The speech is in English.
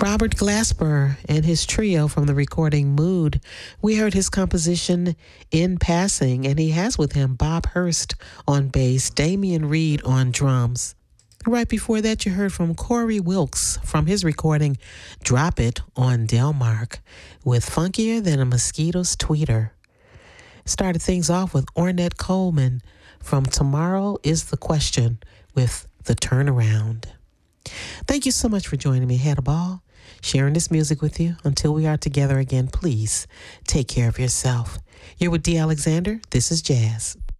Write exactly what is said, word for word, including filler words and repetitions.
Robert Glasper and his trio from the recording Mood. We heard his composition In Passing, and he has with him Bob Hurst on bass, Damian Reed on drums. Right before that, you heard from Corey Wilkes from his recording Drop It on Delmark with Funkier Than a Mosquito's Tweeter. Started things off with Ornette Coleman from Tomorrow is the Question with The Turnaround. Thank you so much for joining me. Had a ball sharing this music with you. Until we are together again, please take care of yourself. You're with D. Alexander. This is Jazz.